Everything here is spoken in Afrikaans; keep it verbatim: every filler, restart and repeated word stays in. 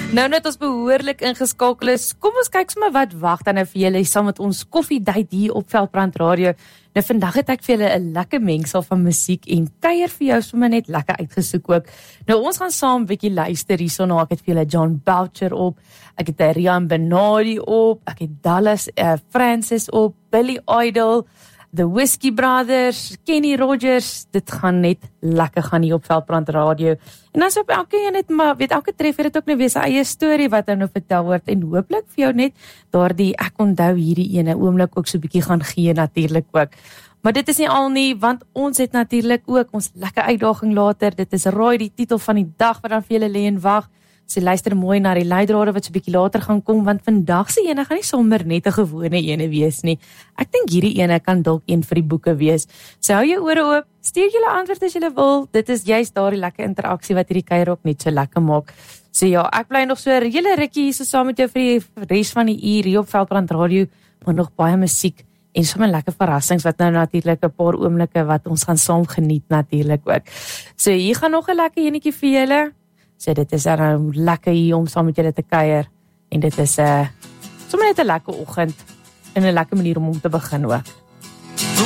Nou net ons behoorlik ingeskakel is, kom ons kyk sommer wat wag dan nou vir julle saam met ons koffiedייט hier op Veldbrand Radio. Nou vandag het ek vir julle 'n lekker mengsel van musiek en kuier vir jou sommer net lekker uitgesoek ook. Nou ons gaan saam 'n bietjie luister hierson. Ek het vir julle John Boucher op, ek het Rian Benardi op, ek het Dallas uh, Francis op, Billy Idol, The Whiskey Brothers, Kenny Rogers. Dit gaan net lekker gaan hier op Veldbrand Radio. En dan is op elke een net, maar weet, elke treffer het ook nou weer sy eie storie wat hy nou vertel word. En hooplik vir jou net daardie, ek onthou hierdie ene oomblik ook so 'n bietjie gaan gee natuurlik ook. Maar dit is nie al nie, want ons het natuurlik ook ons lekker uitdaging later. Dit is raai die titel van die dag wat dan vir julle lê en wag. So luister mooi na die leidrade wat so 'n bietjie later gaan kom, want vandag se ene gaan nie sommer net 'n gewone ene wees nie. Ek dink hierdie ene kan dalk een vir die boeke wees. So hou jou ore oop, stuur julle antwoord as julle wil. Dit is juist daardie lekker interaksie wat hierdie kuier ook net so lekker maak. So ja, ek bly nog so 'n hele rukkie hier so saam met jou vir die res van die uur hier op Veldbrand Radio, maar nog baie musiek en sommer lekker verrassings wat nou natuurlik 'n paar oomblikke wat ons gaan saam geniet natuurlik ook. So hier gaan nog 'n lekker enetjie vir julle. So dit is nou lekker hier om saam met julle te kuier en dit is 'n uh, sommer net 'n lekker oggend en 'n lekker manier om om te begin ook.